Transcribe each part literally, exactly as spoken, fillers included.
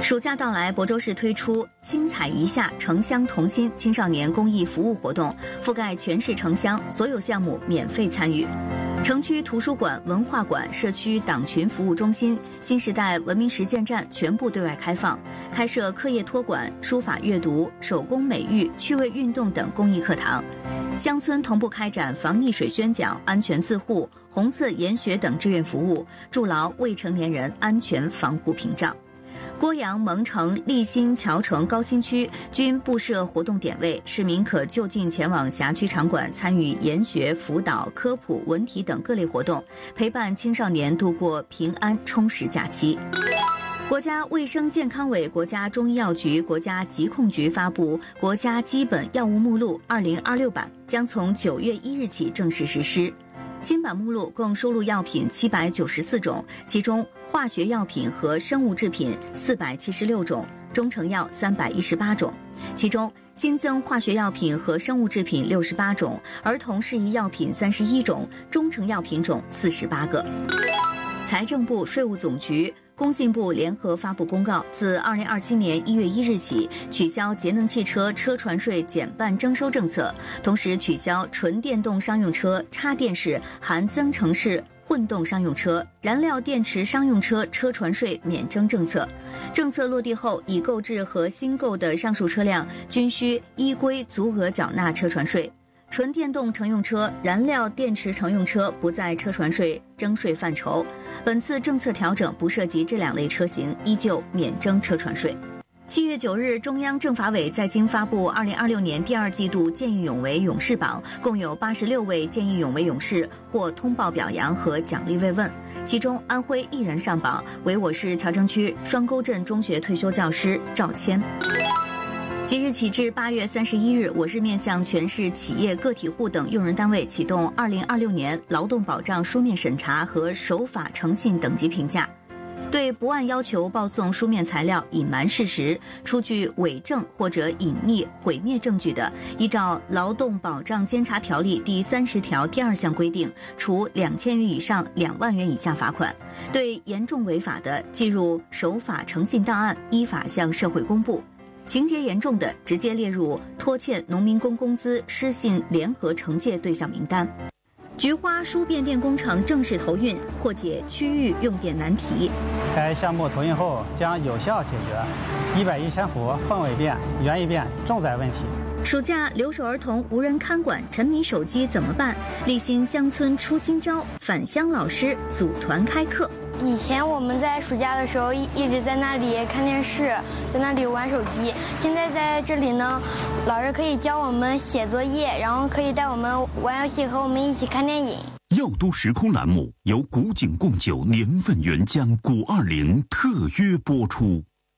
暑假到来，亳州市推出“青彩一夏，城乡同心”青少年公益服务活动，覆盖全市城乡，所有项目免费参与。城区图书馆、文化馆、社区党群服务中心、新时代文明实践站全部对外开放，开设课业托管、书法阅读、手工美育、趣味运动等公益课堂。乡村同步开展防溺水宣讲、安全自护、红色研学等志愿服务，筑牢未成年人安全防护屏障。郭阳、蒙城、立新、谯城、高新区均布设活动点位，市民可就近前往辖区场馆参与研学、辅导、科普、文体等各类活动，陪伴青少年度过平安充实假期。国家卫生健康委、国家中医药局、国家疾控局发布《国家基本药物目录（二零二六版）》，将从九月一日起正式实施。新版目录共收录药品七百九十四种，其中化学药品和生物制品四百七十六种，中成药三百一十八种。其中新增化学药品和生物制品六十八种，儿童适宜药品三十一种，中成药品种四十八个。财政部、税务总局、工信部联合发布公告，自二零二七年一月一日起，取消节能汽车车船税减半征收政策，同时取消纯电动商用车、插电式含增程式混动商用车、燃料电池商用车车船税免征政策。政策落地后，已购置和新购的上述车辆均需依规足额缴纳车船税。纯电动乘用车、燃料电池乘用车不在车船税征税范畴。本次政策调整不涉及这两类车型，依旧免征车船税。七月九日，中央政法委在京发布二零二六年第二季度见义勇为勇士榜，共有八十六位见义勇为勇士获通报表扬和奖励慰问，其中安徽一人上榜，为我市谯城区双沟镇中学退休教师赵谦。即日起至八月三十一日，我市面向全市企业、个体户等用人单位启动二零二六年劳动保障书面审查和守法诚信等级评价。对不按要求报送书面材料、隐瞒事实、出具伪证或者隐匿、毁灭证据的，依照《劳动保障监察条例》第三十条第二项规定，处两千元以上两万元以下罚款；对严重违法的，记入守法诚信档案，依法向社会公布。情节严重的，直接列入拖欠农民工工资失信联合惩戒对象名单。菊花输变电工程正式投运，破解区域用电难题。 该项目投运后将有效解决一百一千伏缝位变、园艺变重载问题。 暑假留守儿童无人看管，沉迷手机怎么办？立新乡村出新招，返乡老师组团开课。 以前我们在暑假的时候一一直在那里看电视，在那里玩手机。现在在这里呢，老师可以教我们写作业，然后可以带我们玩游戏，和我们一起看电影。 药都时空栏目由古井贡酒年份原浆古二零特约播出。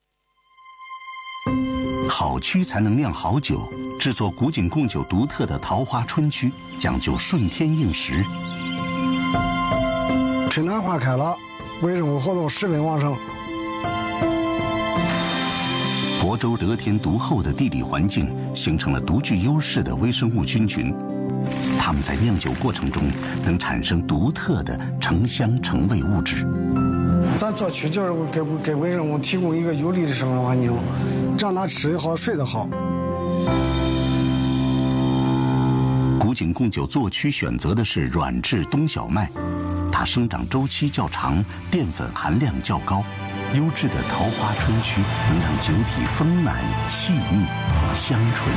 好曲才能酿好酒，制作古井贡酒独特的桃花春曲，讲究顺天应时。 春暖花开了，微生物活动十分旺盛。 亳州得天独厚的地理环境，形成了独具优势的微生物菌群，它们在酿酒过程中能产生独特的成香成味物质。 咱做曲就是给给微生物提供一个有利的生活环境，让它吃得好，睡得好。 古井贡酒做曲选择的是软质冬小麦，它生长周期较长，淀粉含量较高。优质的桃花春曲能让酒体丰满、细腻、香醇。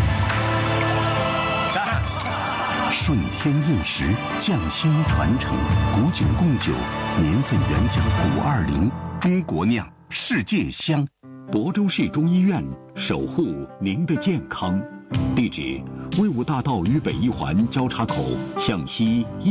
顺天应时，匠心传承，古井贡酒，年份原浆古二零，中国酿，世界香。 亳州市中医院守护您的健康，地址：魏武大道与北一环交叉口向西。